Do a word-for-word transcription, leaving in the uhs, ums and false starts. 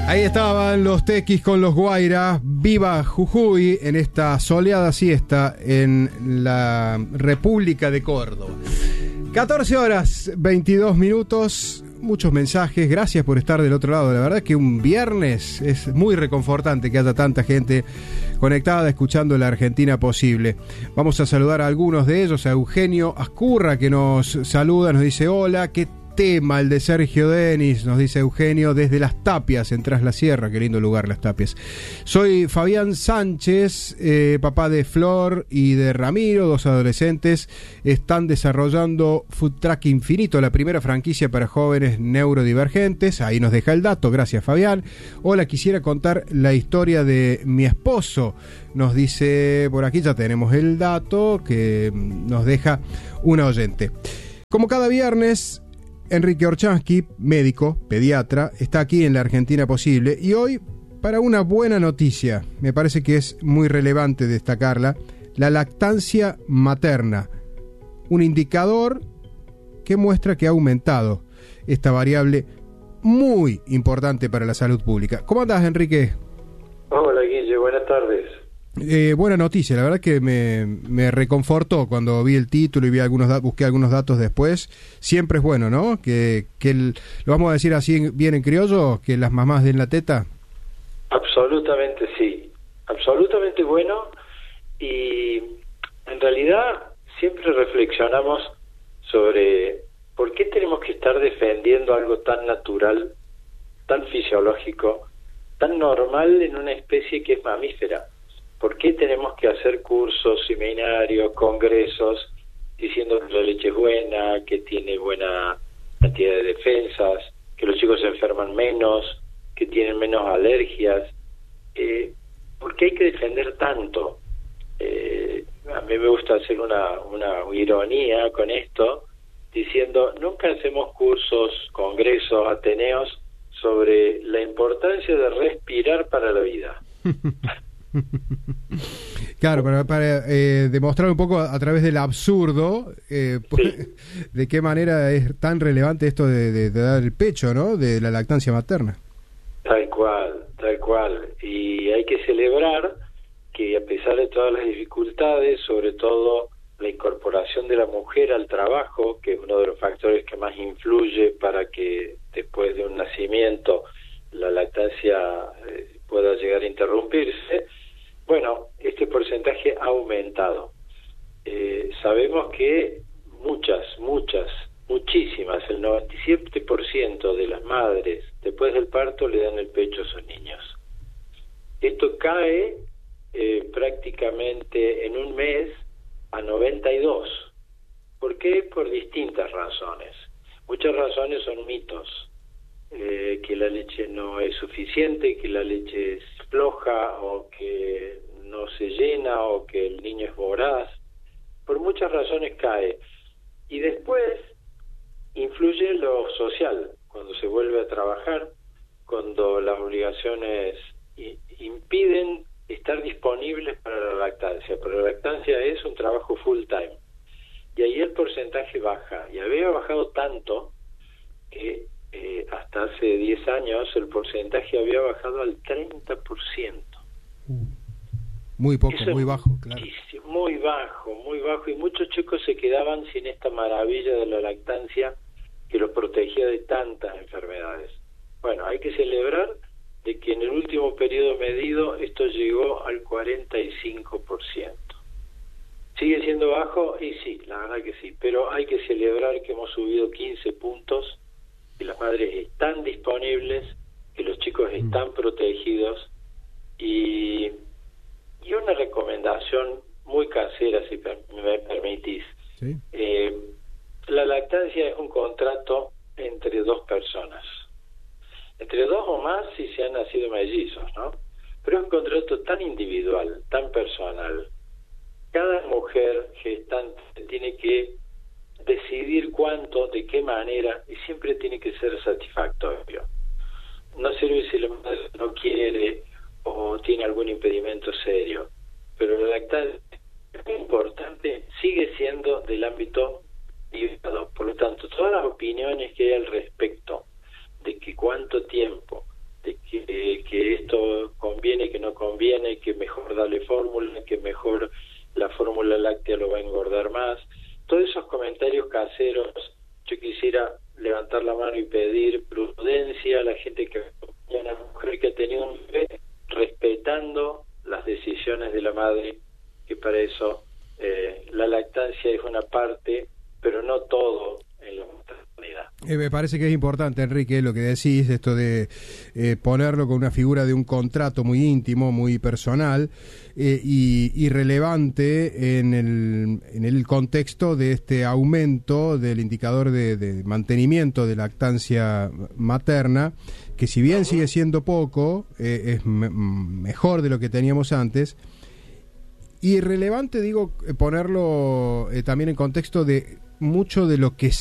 Ahí estaban los Tequis con los Guairas. Viva Jujuy en esta soleada siesta en la República de Córdoba. catorce horas, veintidós minutos. Muchos mensajes. Gracias por estar del otro lado. La verdad es que un viernes es muy reconfortante que haya tanta gente conectada escuchando La Argentina Posible. Vamos a saludar a algunos de ellos. A Eugenio Ascurra, que nos saluda, nos dice hola. ¿Qué tema el de Sergio Denis? Nos dice Eugenio desde Las Tapias, en Tras la Sierra. Qué lindo lugar, Las Tapias. Soy Fabián Sánchez, eh, papá de Flor y de Ramiro, dos adolescentes. Están desarrollando Food Truck Infinito, la primera franquicia para jóvenes neurodivergentes. Ahí nos deja el dato. Gracias, Fabián. Hola, quisiera contar la historia de mi esposo. Nos dice por aquí, ya tenemos el dato que nos deja una oyente. Como cada viernes, Enrique Orchansky, médico, pediatra, está aquí en La Argentina Posible y hoy para una buena noticia, me parece que es muy relevante destacarla, la lactancia materna, un indicador que muestra que ha aumentado esta variable muy importante para la salud pública. ¿Cómo andás, Enrique? Hola, Guille, buenas tardes. Eh, buena noticia, la verdad que me, me reconfortó cuando vi el título y vi algunos da- busqué algunos datos después. Siempre es bueno, ¿no? Que, que el, lo vamos a decir así bien en criollo, que las mamás den la teta. Absolutamente sí, absolutamente bueno, y en realidad siempre reflexionamos sobre por qué tenemos que estar defendiendo algo tan natural, tan fisiológico, tan normal en una especie que es mamífera. ¿Por qué tenemos que hacer cursos, seminarios, congresos, diciendo que la leche es buena, que tiene buena cantidad de defensas, que los chicos se enferman menos, que tienen menos alergias? Eh, ¿Por qué hay que defender tanto? Eh, a mí me gusta hacer una, una ironía con esto, diciendo, nunca hacemos cursos, congresos, ateneos, sobre la importancia de respirar para la vida. Claro, para, para eh, demostrar un poco a, a través del absurdo eh, Sí. de qué manera es tan relevante esto de, de, de dar el pecho, ¿no? De la lactancia materna. Tal cual, tal cual. Y hay que celebrar que a pesar de todas las dificultades, sobre todo la incorporación de la mujer al trabajo, que es uno de los factores que más influye para que después de un nacimiento la lactancia eh, pueda llegar a interrumpirse, bueno, este porcentaje ha aumentado. Eh, sabemos que muchas, muchas, muchísimas, el noventa y siete por ciento de las madres después del parto le dan el pecho a sus niños. Esto cae eh, prácticamente en un mes a noventa y dos. ¿Por qué? Por distintas razones. Muchas razones son mitos. Eh, que la leche no es suficiente, que la leche es floja o que no se llena o que el niño es voraz. Por muchas razones cae. Y después influye lo social, cuando se vuelve a trabajar, cuando las obligaciones i- impiden estar disponibles para la lactancia. Pero la lactancia es un trabajo full time. Y ahí el porcentaje baja. Y había bajado tanto que Eh, hasta hace diez años el porcentaje había bajado al treinta por ciento. Muy poco, Eso muy es bajo, claro. muchísimo, muy bajo, muy bajo, y muchos chicos se quedaban sin esta maravilla de la lactancia que los protegía de tantas enfermedades. Bueno, hay que celebrar de que en el último periodo medido esto llegó al cuarenta y cinco por ciento. ¿Sigue siendo bajo? Y sí, la verdad que sí, pero hay que celebrar que hemos subido quince puntos, que las madres están disponibles, que los chicos están protegidos, y, y una recomendación muy casera, si per, me permitís. ¿Sí? Eh, la lactancia es un contrato entre dos personas, entre dos o más si se han nacido mellizos, ¿no? Pero es un contrato tan individual, tan personal. Cada mujer gestante tiene que decidir cuánto, de qué manera, y siempre tiene que ser satisfactorio. No sirve si la madre no quiere o tiene algún impedimento serio, pero la lactancia es muy importante, sigue siendo del ámbito privado. Por lo tanto, todas las opiniones que hay al respecto de que cuánto tiempo, de que que, que esto conviene, que no conviene, que mejor darle fórmula, que mejor la fórmula láctea lo va a engordar más. Todos esos comentarios caseros, yo quisiera levantar la mano y pedir prudencia a la gente que acompaña a una mujer que ha tenido un bebé, respetando las decisiones de la madre, que para eso eh, la lactancia es una parte, pero no todo en la maternidad. Eh, me parece que es importante, Enrique, lo que decís, esto de eh, ponerlo con una figura de un contrato muy íntimo, muy personal eh, y, y relevante en el, en el contexto de este aumento del indicador de, de mantenimiento de lactancia materna, que si bien sigue siendo poco, eh, es me- mejor de lo que teníamos antes. Y relevante, digo, ponerlo eh, también en contexto de mucho de lo que